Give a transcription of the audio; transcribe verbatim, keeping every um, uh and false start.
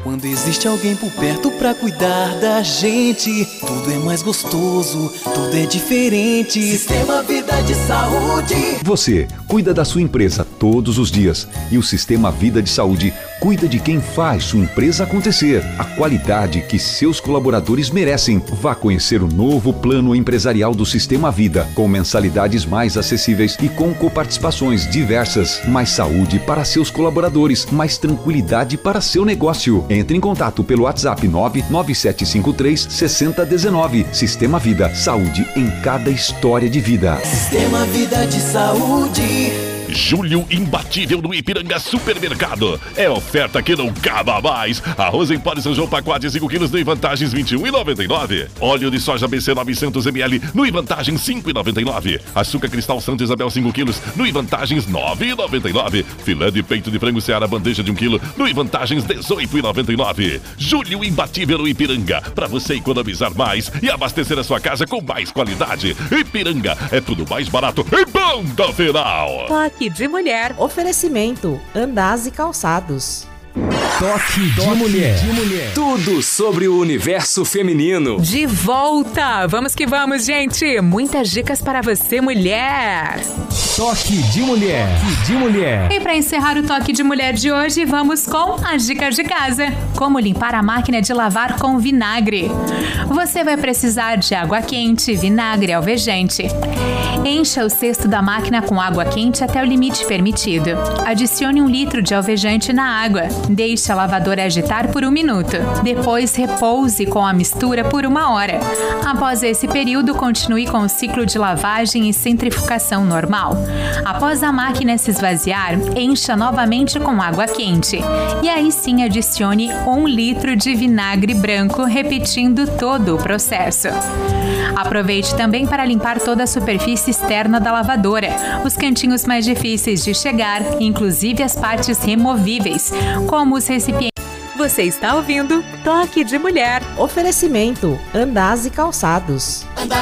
Quando existe alguém por perto pra cuidar da gente, tudo é mais gostoso, tudo é diferente. Sistema Vida de Saúde. Você cuida da sua empresa todos os dias e o Sistema Vida de Saúde cuida de quem faz sua empresa acontecer. A qualidade que seus colaboradores merecem. Vá conhecer o novo plano empresarial do Sistema Vida, com mensalidades mais acessíveis e com coparticipações diversas. Mais saúde para seus colaboradores, mais tranquilidade para seu negócio. Entre em contato pelo WhatsApp nove nove sete cinco três seis zero um nove. Sistema Vida, saúde em cada história de vida. Sistema Vida de Saúde. Julho imbatível no Ipiranga Supermercado. É oferta que não acaba mais. Arroz em pó de São João pacote cinco quilos no Ivantagens vinte e um reais e noventa e nove centavos. Óleo de soja B C novecentos mililitros no Ivantagens cinco reais e noventa e nove centavos. Açúcar cristal Santa Isabel cinco quilos no Ivantagens nove reais e noventa e nove centavos. Filé de peito de frango Seara bandeja de um quilo no Ivantagens dezoito reais e noventa e nove centavos. Julho imbatível no Ipiranga. Para você economizar mais e abastecer a sua casa com mais qualidade. Ipiranga é tudo mais barato e bom do final. Toque de mulher. Oferecimento Andaz e Calçados. Toque de mulher. de mulher. Tudo sobre o universo feminino. De volta! Vamos que vamos, gente! Muitas dicas para você, mulher! Toque de mulher. Toque de mulher. E para encerrar o Toque de Mulher de hoje, vamos com as dicas de casa. Como limpar a máquina de lavar com vinagre. Você vai precisar de água quente, vinagre e alvejante. Encha o cesto da máquina com água quente até o limite permitido. Adicione um litro de alvejante na água. Deixe a lavadora agitar por um minuto. Depois, repouse com a mistura por uma hora. Após esse período, continue com o ciclo de lavagem e centrifugação normal. Após a máquina se esvaziar, encha novamente com água quente. E aí sim adicione um litro de vinagre branco, repetindo todo o processo. Aproveite também para limpar toda a superfície externa da lavadora, os cantinhos mais difíceis de chegar, inclusive as partes removíveis, como os recipientes. Você está ouvindo Toque de Mulher. Oferecimento Andaz e Calçados.